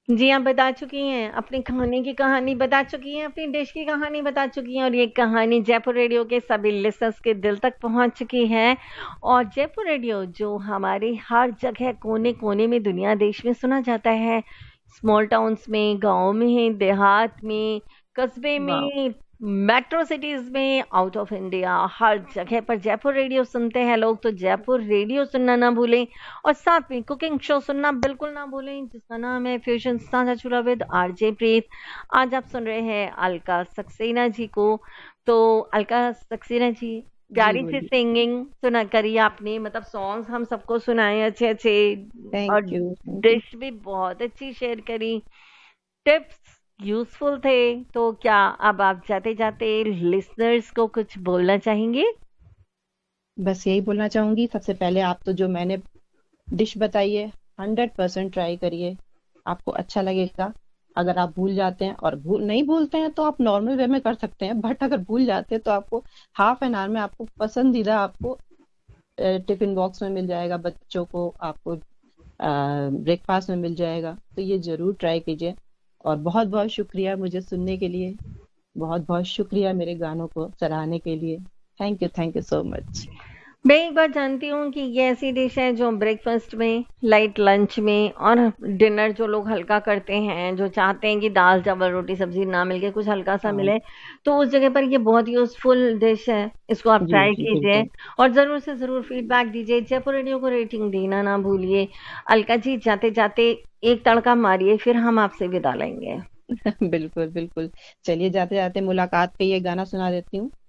जी, आप बता चुकी हैं, अपनी खाने की कहानी बता चुकी हैं, अपनी डिश की कहानी बता चुकी हैं, और ये कहानी जयपुर रेडियो के सभी लिसनर्स के दिल तक पहुंच चुकी है। और जयपुर रेडियो जो हमारे हर जगह कोने कोने में दुनिया देश में सुना जाता है, स्मॉल टाउन्स में, गाँव में, देहात में, कस्बे वाह। में, मेट्रो सिटीज में, आउट ऑफ इंडिया, हर जगह पर जयपुर रेडियो सुनते हैं लोग। तो जयपुर रेडियो सुनना ना भूलें, और साथ में कुकिंग शो सुनना बिल्कुल ना भूलें, जिसका नाम है फ्यूजन साझा चूल्हा विद आरजे प्रीत। आज आप सुन रहे हैं अलका सक्सेना जी को। तो अलका सक्सेना जी, जी प्यारी सी बोलिए। सिंगिंग सुना करी आपने, मतलब सॉन्ग्स हम सबको सुनाए अच्छे अच्छे, और thank you, thank you. Dish भी बहुत अच्छी शेयर करी, टिप्स यूजफुल थे। तो क्या अब आप जाते जाते लिसनर्स को कुछ बोलना चाहेंगे? बस यही बोलना चाहूंगी, सबसे पहले आप तो जो मैंने डिश बताई है 100% ट्राई करिए, आपको अच्छा लगेगा। अगर आप भूल जाते हैं और भूल नहीं भूलते हैं तो आप नॉर्मल वे में कर सकते हैं, बट अगर भूल जाते हैं तो आपको हाफ एन आवर में आपको पसंदीदा आपको टिफिन बॉक्स में मिल जाएगा, बच्चों को आपको ब्रेकफास्ट में मिल जाएगा। तो ये जरूर ट्राई कीजिए। और बहुत बहुत शुक्रिया मुझे सुनने के लिए, बहुत बहुत शुक्रिया मेरे गानों को सराहने के लिए। Thank you so much. मैं एक बात जानती हूँ कि ये ऐसी डिश है जो ब्रेकफास्ट में, लाइट लंच में, और डिनर जो लोग हल्का करते हैं, जो चाहते हैं कि दाल चावल रोटी सब्जी ना मिलके कुछ हल्का सा हाँ मिले, तो उस जगह पर ये बहुत यूजफुल डिश है। इसको आप जी ट्राई जी कीजिए, बिल्कुल। और जरूर से जरूर फीडबैक दीजिए। जयपुर रेडियो को रेटिंग देना ना भूलिए। अलका जी, जाते जाते एक तड़का मारिए, फिर हम आपसे विदा लेंगे। बिल्कुल बिल्कुल। चलिए जाते जाते मुलाकात पे ये गाना सुना देती हूँ।